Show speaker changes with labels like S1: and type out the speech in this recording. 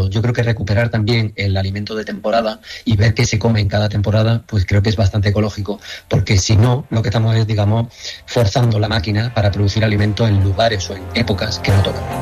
S1: todo, yo creo que recuperar también el alimento de temporada y ver qué se come en cada temporada, pues creo que es bastante ecológico, porque si no, lo que estamos es, digamos, forzando la máquina para producir alimentos en lugares o en épocas que no tocan.